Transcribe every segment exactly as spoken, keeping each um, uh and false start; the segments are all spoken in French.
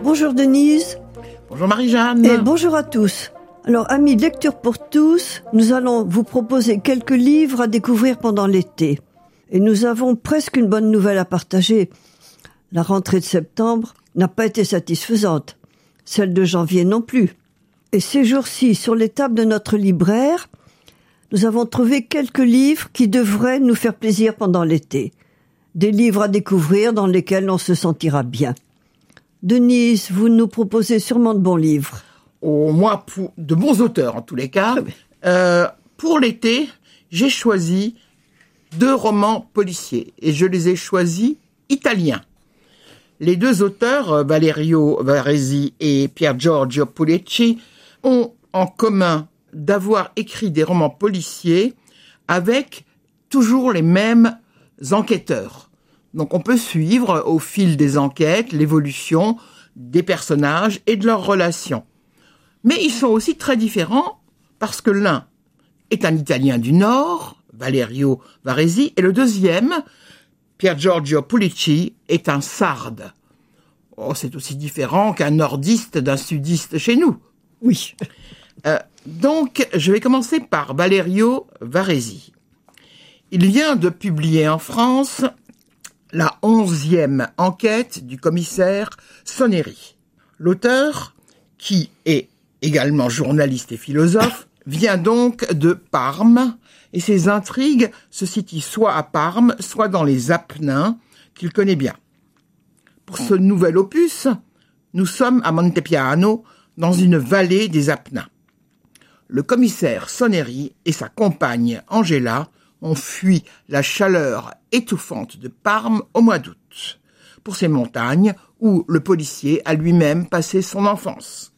Bonjour Denise. Bonjour Marie-Jeanne. Et bonjour à tous. Alors, amis de lecture pour tous, nous allons vous proposer quelques livres à découvrir pendant l'été. Et nous avons presque une bonne nouvelle à partager. La rentrée de septembre n'a pas été satisfaisante. Celle de janvier non plus. Et ces jours-ci, sur les tables de notre libraire, nous avons trouvé quelques livres qui devraient nous faire plaisir pendant l'été. Des livres à découvrir dans lesquels on se sentira bien. Denise, vous nous proposez sûrement de bons livres. Oh, moi, pour de bons auteurs en tous les cas. Euh, pour l'été, j'ai choisi deux romans policiers et je les ai choisis italiens. Les deux auteurs, Valerio Varesi et Pier Giorgio Pugliese, ont en commun d'avoir écrit des romans policiers avec toujours les mêmes enquêteurs. Donc on peut suivre au fil des enquêtes l'évolution des personnages et de leurs relations. Mais ils sont aussi très différents parce que l'un est un Italien du Nord, Valerio Varesi, et le deuxième, Pier Giorgio Pugliese, est un Sarde. Oh, c'est aussi différent qu'un nordiste d'un sudiste chez nous. Oui. Euh, donc, je vais commencer par Valerio Varesi. Il vient de publier en France la onzième enquête du commissaire Soneri. L'auteur, qui est également journaliste et philosophe, vient donc de Parme, et ses intrigues se situent soit à Parme, soit dans les Apennins, qu'il connaît bien. Pour ce nouvel opus, nous sommes à Montepiano, dans une vallée des Apennins. Le commissaire Soneri et sa compagne Angela ont fui la chaleur étouffante de Parme au mois d'août, pour ces montagnes où le policier a lui-même passé son enfance.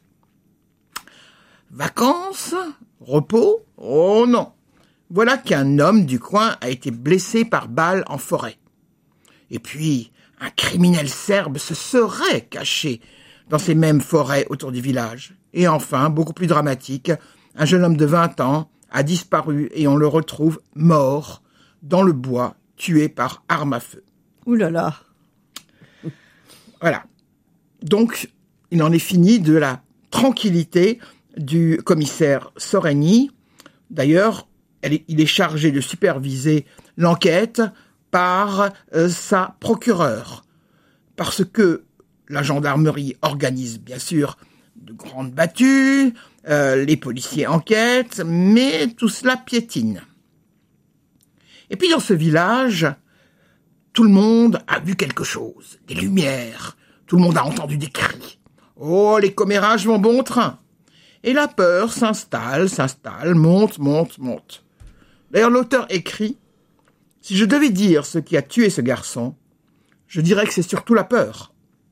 Vacances? Repos? Oh non! Voilà qu'un homme du coin a été blessé par balle en forêt. Et puis, un criminel serbe se serait caché dans ces mêmes forêts autour du village. Et enfin, beaucoup plus dramatique, un jeune homme de vingt ans a disparu et on le retrouve mort dans le bois, tué par arme à feu. Ouh là là. Voilà. Donc, il en est fini de la tranquillité du commissaire Soneri. D'ailleurs, elle est, il est chargé de superviser l'enquête par euh, sa procureure. Parce que la gendarmerie organise, bien sûr, de grandes battues, euh, les policiers enquêtent, mais tout cela piétine. Et puis dans ce village, tout le monde a vu quelque chose, des lumières, tout le monde a entendu des cris. Oh, les commérages vont bon train. Et la peur s'installe, s'installe, monte, monte, monte. D'ailleurs, l'auteur écrit « Si je devais dire ce qui a tué ce garçon, je dirais que c'est surtout la peur. »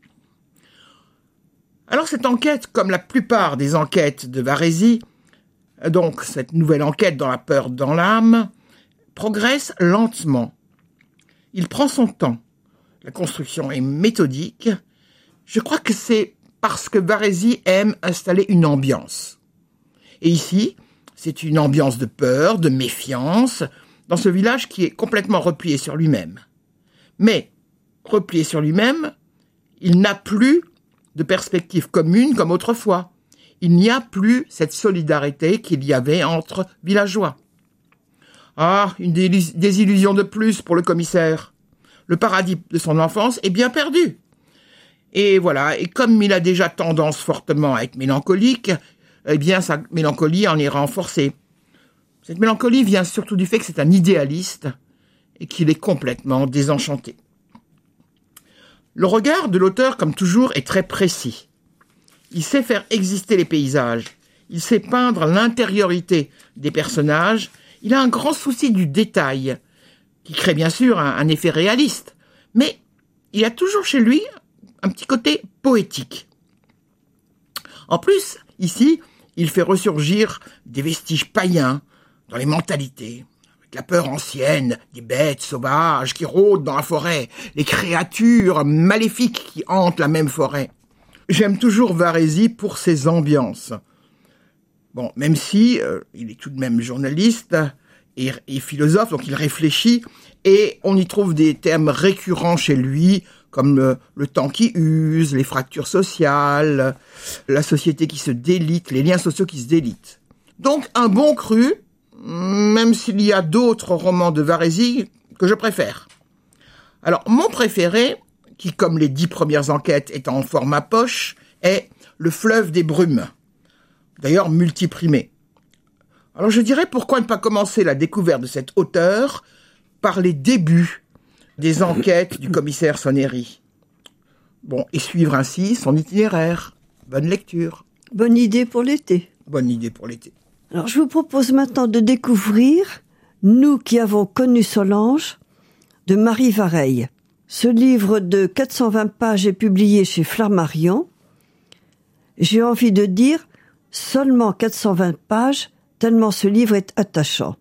Alors cette enquête, comme la plupart des enquêtes de Varesi, donc cette nouvelle enquête dans la peur dans l'âme, progresse lentement. Il prend son temps. La construction est méthodique. Je crois que c'est parce que Varesi aime installer une ambiance. Et ici, c'est une ambiance de peur, de méfiance, dans ce village qui est complètement replié sur lui-même. Mais, replié sur lui-même, il n'a plus de perspective commune comme autrefois. Il n'y a plus cette solidarité qu'il y avait entre villageois. Ah, une désillusion de plus pour le commissaire. Le paradis de son enfance est bien perdu. Et voilà, et comme il a déjà tendance fortement à être mélancolique, eh bien sa mélancolie en est renforcée. Cette mélancolie vient surtout du fait que c'est un idéaliste et qu'il est complètement désenchanté. Le regard de l'auteur, comme toujours, est très précis. Il sait faire exister les paysages, il sait peindre l'intériorité des personnages, il a un grand souci du détail, qui crée bien sûr un, un effet réaliste, mais il a toujours chez lui un petit côté poétique. En plus, ici, il fait ressurgir des vestiges païens dans les mentalités, avec la peur ancienne des bêtes sauvages qui rôdent dans la forêt, les créatures maléfiques qui hantent la même forêt. J'aime toujours Varesi pour ses ambiances. Bon, même si euh, il est tout de même journaliste et, et philosophe, donc il réfléchit, et on y trouve des thèmes récurrents chez lui, comme le, le temps qui use, les fractures sociales, la société qui se délite, les liens sociaux qui se délitent. Donc un bon cru, même s'il y a d'autres romans de Varèse que je préfère. Alors mon préféré, qui comme les dix premières enquêtes est en format poche, est Le fleuve des brumes, d'ailleurs multiprimé. Alors je dirais pourquoi ne pas commencer la découverte de cet auteur par les débuts des enquêtes du commissaire Sonnery. Bon, et suivre ainsi son itinéraire. Bonne lecture. Bonne idée pour l'été. Bonne idée pour l'été. Alors je vous propose maintenant de découvrir « Nous qui avons connu Solange » de Marie Varèse. Ce livre de quatre cent vingt pages est publié chez Flammarion. J'ai envie de dire seulement quatre cent vingt pages, tellement ce livre est attachant.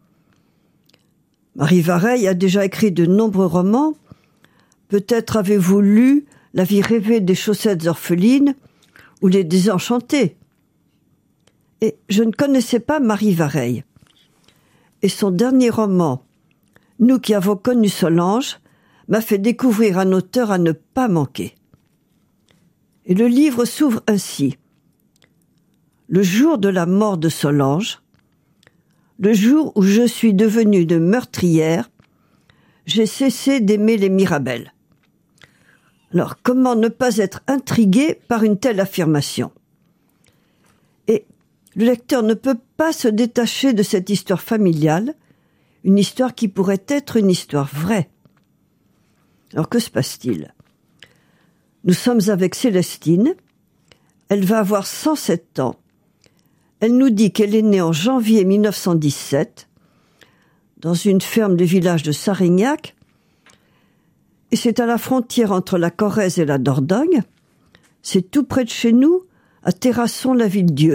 Marie Varèse a déjà écrit de nombreux romans. Peut-être avez-vous lu La vie rêvée des chaussettes orphelines ou Les Désenchantés. Et je ne connaissais pas Marie Varèse. Et son dernier roman, Nous qui avons connu Solange, m'a fait découvrir un auteur à ne pas manquer. Et le livre s'ouvre ainsi. Le jour de la mort de Solange, le jour où je suis devenue de meurtrière, j'ai cessé d'aimer les Mirabel. Alors, comment ne pas être intrigué par une telle affirmation ? Et le lecteur ne peut pas se détacher de cette histoire familiale, une histoire qui pourrait être une histoire vraie. Alors, que se passe-t-il ? Nous sommes avec Célestine. Elle va avoir cent sept ans. Elle nous dit qu'elle est née en janvier mille neuf cent dix-sept, dans une ferme du village de Sarignac, et c'est à la frontière entre la Corrèze et la Dordogne. C'est tout près de chez nous, à Terrasson-la-Ville-Dieu.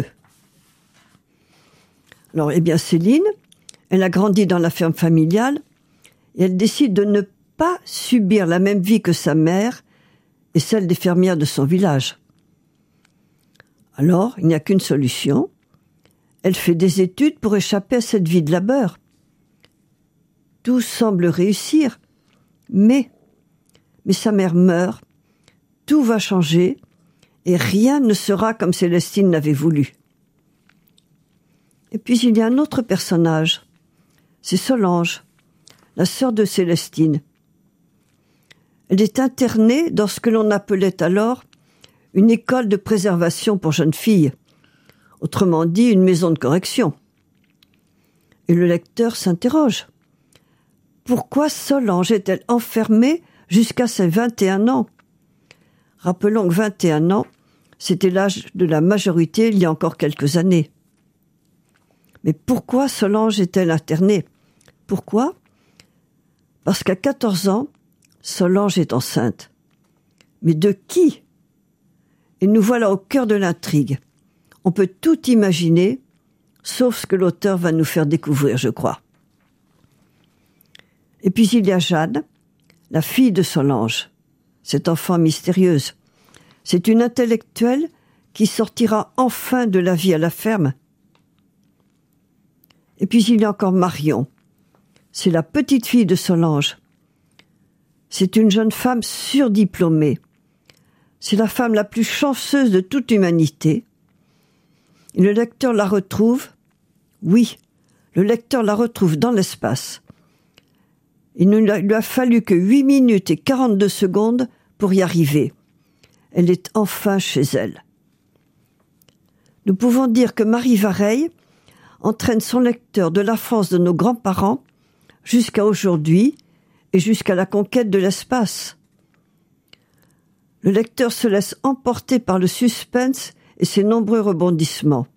Alors, eh bien, Céline, elle a grandi dans la ferme familiale, et elle décide de ne pas subir la même vie que sa mère et celle des fermières de son village. Alors, il n'y a qu'une solution. Elle fait des études pour échapper à cette vie de labeur. Tout semble réussir, mais, mais sa mère meurt, tout va changer, et rien ne sera comme Célestine l'avait voulu. Et puis il y a un autre personnage, c'est Solange, la sœur de Célestine. Elle est internée dans ce que l'on appelait alors une école de préservation pour jeunes filles, autrement dit une maison de correction. Et le lecteur s'interroge. Pourquoi Solange est-elle enfermée jusqu'à ses vingt et un ans ? Rappelons que vingt et un ans, c'était l'âge de la majorité il y a encore quelques années. Mais pourquoi Solange est-elle internée ? Pourquoi ? Parce qu'à quatorze ans, Solange est enceinte. Mais de qui ? Et nous voilà au cœur de l'intrigue. On peut tout imaginer, sauf ce que l'auteur va nous faire découvrir, je crois. Et puis il y a Jeanne, la fille de Solange, cette enfant mystérieuse. C'est une intellectuelle qui sortira enfin de la vie à la ferme. Et puis il y a encore Marion. C'est la petite fille de Solange. C'est une jeune femme surdiplômée. C'est la femme la plus chanceuse de toute l'humanité. Et le lecteur la retrouve, oui, le lecteur la retrouve dans l'espace. Il ne lui a fallu que huit minutes et quarante-deux secondes pour y arriver. Elle est enfin chez elle. Nous pouvons dire que Marie Varèse entraîne son lecteur de la France de nos grands-parents jusqu'à aujourd'hui et jusqu'à la conquête de l'espace. Le lecteur se laisse emporter par le suspense et ses nombreux rebondissements.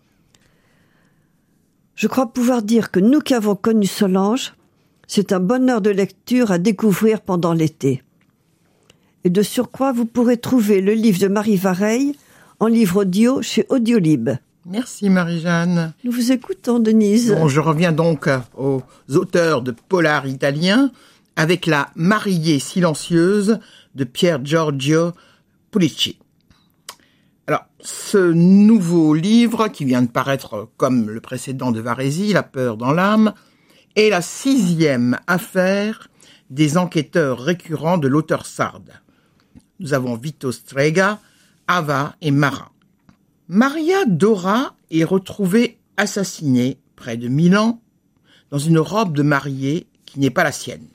Je crois pouvoir dire que nous qui avons connu Solange, c'est un bonheur de lecture à découvrir pendant l'été. Et de surcroît, vous pourrez trouver le livre de Marie Varèse en livre audio chez Audiolib. Merci Marie-Jeanne. Nous vous écoutons, Denise. Bon, je reviens donc aux auteurs de polar italiens avec La mariée silencieuse de Pier Giorgio Pulici. Alors, ce nouveau livre, qui vient de paraître comme le précédent de Varèse, La peur dans l'âme, est la sixième affaire des enquêteurs récurrents de l'auteur sarde. Nous avons Vito Strega, Ava et Mara. Maria Dora est retrouvée assassinée près de Milan dans une robe de mariée qui n'est pas la sienne.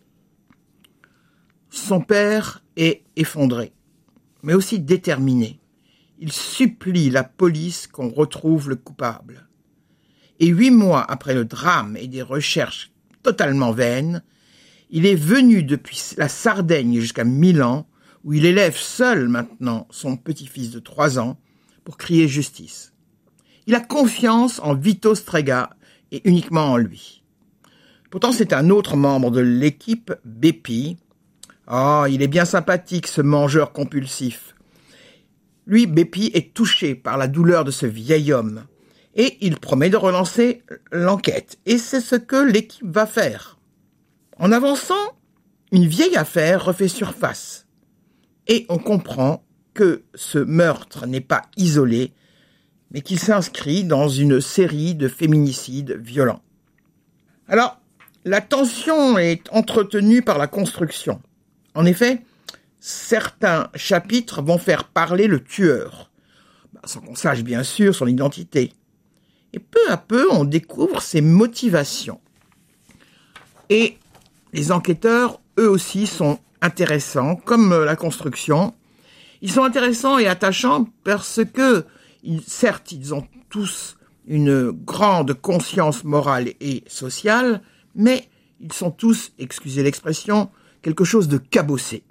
Son père est effondré, mais aussi déterminé. Il supplie la police qu'on retrouve le coupable. Et huit mois après le drame et des recherches totalement vaines, il est venu depuis la Sardaigne jusqu'à Milan, où il élève seul maintenant son petit-fils de trois ans, pour crier justice. Il a confiance en Vito Strega et uniquement en lui. Pourtant, c'est un autre membre de l'équipe, Beppi. Ah, oh, il est bien sympathique, ce mangeur compulsif. Lui, Beppi, est touché par la douleur de ce vieil homme. Et il promet de relancer l'enquête. Et c'est ce que l'équipe va faire. En avançant, une vieille affaire refait surface. Et on comprend que ce meurtre n'est pas isolé, mais qu'il s'inscrit dans une série de féminicides violents. Alors, la tension est entretenue par la construction. En effet, certains chapitres vont faire parler le tueur, sans qu'on sache bien sûr son identité. Et peu à peu, on découvre ses motivations. Et les enquêteurs, eux aussi, sont intéressants, comme la construction. Ils sont intéressants et attachants parce que, certes, ils ont tous une grande conscience morale et sociale, mais ils sont tous, excusez l'expression, quelque chose de cabossé.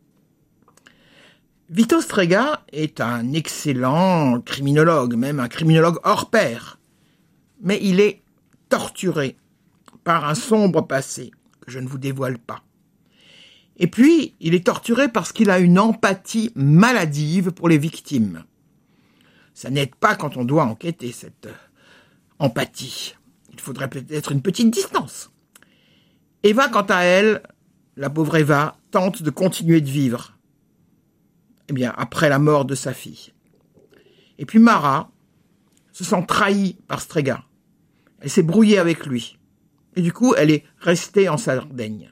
Vito Strega est un excellent criminologue, même un criminologue hors pair, mais il est torturé par un sombre passé que je ne vous dévoile pas. Et puis, il est torturé parce qu'il a une empathie maladive pour les victimes. Ça n'aide pas quand on doit enquêter, cette empathie. Il faudrait peut-être une petite distance. Eva, quant à elle, la pauvre Eva, tente de continuer de vivre. Eh bien, après la mort de sa fille. Et puis Mara se sent trahie par Strega. Elle s'est brouillée avec lui. Et du coup, elle est restée en Sardaigne.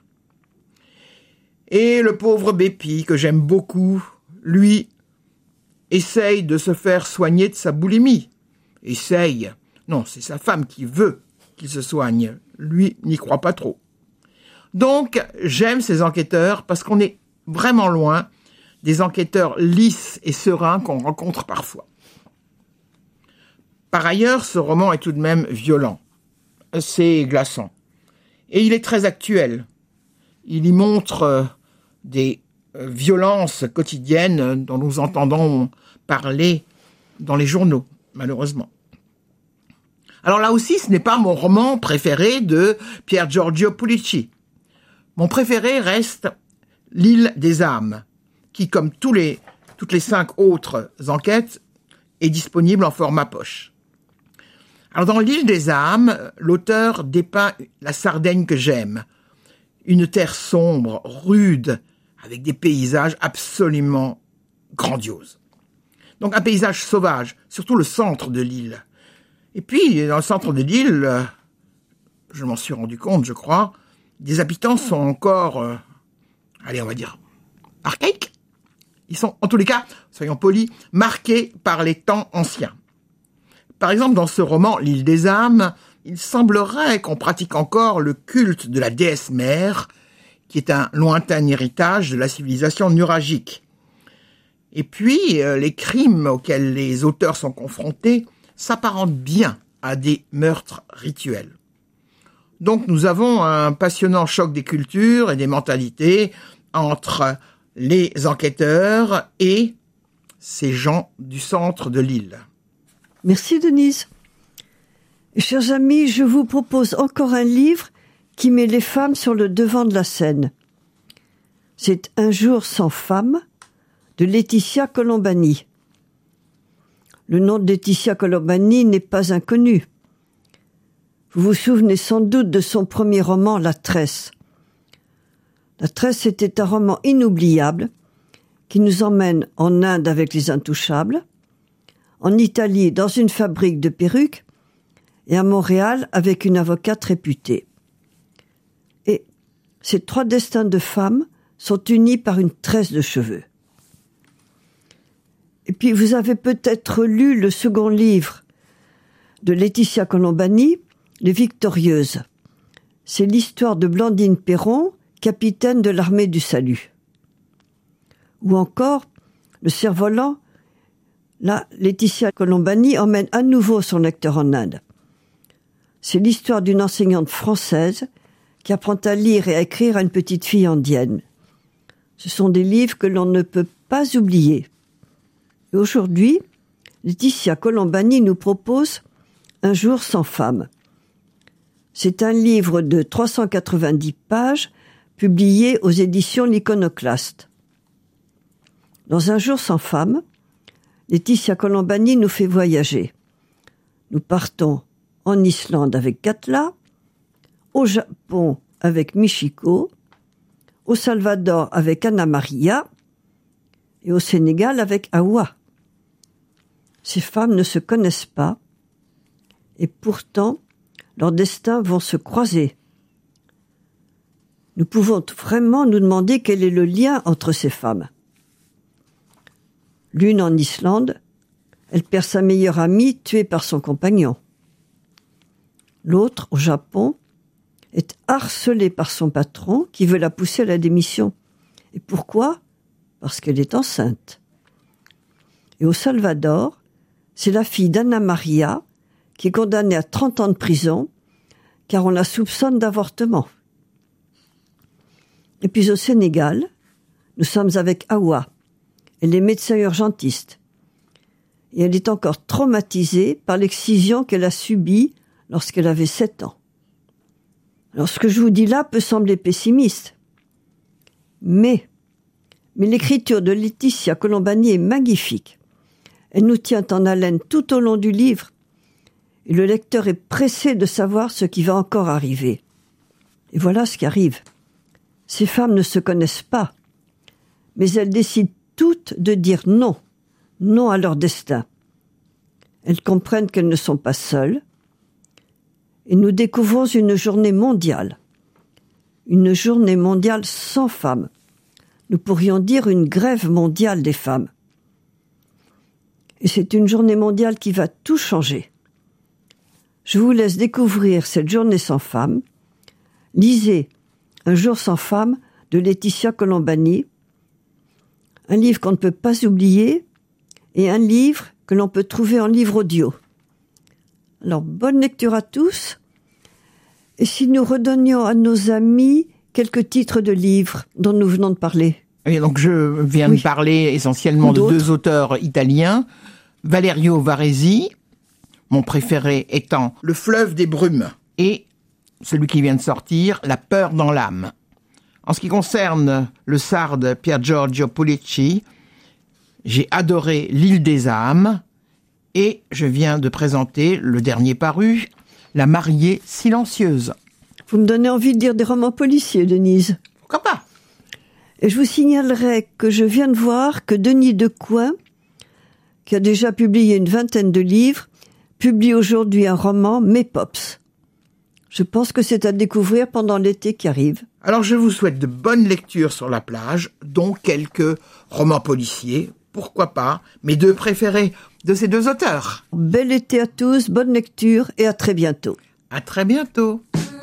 Et le pauvre Beppi, que j'aime beaucoup, lui, essaye de se faire soigner de sa boulimie. Essaye. Non, c'est sa femme qui veut qu'il se soigne. Lui n'y croit pas trop. Donc, j'aime ces enquêteurs parce qu'on est vraiment loin des enquêteurs lisses et sereins qu'on rencontre parfois. Par ailleurs, ce roman est tout de même violent. C'est glaçant. Et il est très actuel. Il y montre euh, des euh, violences quotidiennes dont nous entendons parler dans les journaux, malheureusement. Alors là aussi, ce n'est pas mon roman préféré de Pier Giorgio Pulici. Mon préféré reste L'île des âmes, qui, comme tous les, toutes les cinq autres enquêtes, est disponible en format poche. Alors dans L'île des âmes, l'auteur dépeint la Sardaigne que j'aime. Une terre sombre, rude, avec des paysages absolument grandioses. Donc un paysage sauvage, surtout le centre de l'île. Et puis, dans le centre de l'île, je m'en suis rendu compte, je crois, des habitants sont encore, euh, allez, on va dire, archaïques. Ils sont, en tous les cas, soyons polis, marqués par les temps anciens. Par exemple, dans ce roman, L'île des âmes, il semblerait qu'on pratique encore le culte de la déesse mère, qui est un lointain héritage de la civilisation nuragique. Et puis, euh, les crimes auxquels les auteurs sont confrontés s'apparentent bien à des meurtres rituels. Donc, nous avons un passionnant choc des cultures et des mentalités entre les enquêteurs et ces gens du centre de l'île. Merci Denise. Chers amis, je vous propose encore un livre qui met les femmes sur le devant de la scène. C'est Un jour sans femme de Laetitia Colombani. Le nom de Laetitia Colombani n'est pas inconnu. Vous vous souvenez sans doute de son premier roman, La Tresse. La Tresse était un roman inoubliable qui nous emmène en Inde avec les Intouchables, en Italie dans une fabrique de perruques et à Montréal avec une avocate réputée. Et ces trois destins de femmes sont unis par une tresse de cheveux. Et puis vous avez peut-être lu le second livre de Laetitia Colombani, Les Victorieuses. C'est l'histoire de Blandine Perron, capitaine de l'armée du salut. Ou encore, Le Cerf-Volant, là, Laetitia Colombani emmène à nouveau son lecteur en Inde. C'est l'histoire d'une enseignante française qui apprend à lire et à écrire à une petite fille indienne. Ce sont des livres que l'on ne peut pas oublier. Et aujourd'hui, Laetitia Colombani nous propose Un jour sans femme. C'est un livre de trois cent quatre-vingt-dix pages, publié aux éditions L'Iconoclaste. Dans Un jour sans femme, Laetitia Colombani nous fait voyager. Nous partons en Islande avec Katla, au Japon avec Michiko, au Salvador avec Anna Maria et au Sénégal avec Awa. Ces femmes ne se connaissent pas et pourtant leurs destins vont se croiser. Nous pouvons vraiment nous demander quel est le lien entre ces femmes. L'une en Islande, elle perd sa meilleure amie tuée par son compagnon. L'autre, au Japon, est harcelée par son patron qui veut la pousser à la démission. Et pourquoi ? Parce qu'elle est enceinte. Et au Salvador, c'est la fille d'Anna Maria qui est condamnée à trente ans de prison car on la soupçonne d'avortement. Et puis au Sénégal, nous sommes avec Awa. Elle est médecin urgentiste. Et elle est encore traumatisée par l'excision qu'elle a subie lorsqu'elle avait sept ans. Alors ce que je vous dis là peut sembler pessimiste. Mais, mais l'écriture de Laetitia Colombani est magnifique. Elle nous tient en haleine tout au long du livre. Et le lecteur est pressé de savoir ce qui va encore arriver. Et voilà ce qui arrive. Ces femmes ne se connaissent pas, mais elles décident toutes de dire non, non à leur destin. Elles comprennent qu'elles ne sont pas seules, et nous découvrons une journée mondiale, une journée mondiale sans femmes. Nous pourrions dire une grève mondiale des femmes. Et c'est une journée mondiale qui va tout changer. Je vous laisse découvrir cette journée sans femmes. Lisez Un jour sans femme de Laetitia Colombani, un livre qu'on ne peut pas oublier et un livre que l'on peut trouver en livre audio. Alors, bonne lecture à tous. Et si nous redonnions à nos amis quelques titres de livres dont nous venons de parler. Et donc je viens oui. de parler essentiellement de deux auteurs italiens, Valerio Varesi, mon préféré étant Le fleuve des brumes, et celui qui vient de sortir, La peur dans l'âme. En ce qui concerne le sarde Pier Giorgio Pulici, j'ai adoré L'île des âmes, et je viens de présenter le dernier paru, La mariée silencieuse. Vous me donnez envie de dire des romans policiers, Denise. Pourquoi pas ? Et je vous signalerai que je viens de voir que Denis Decoing, qui a déjà publié une vingtaine de livres, publie aujourd'hui un roman, Mes Pops. Je pense que c'est à découvrir pendant l'été qui arrive. Alors je vous souhaite de bonnes lectures sur la plage, dont quelques romans policiers, pourquoi pas, mes deux préférés de ces deux auteurs. Bel été à tous, bonne lecture et à très bientôt. À très bientôt.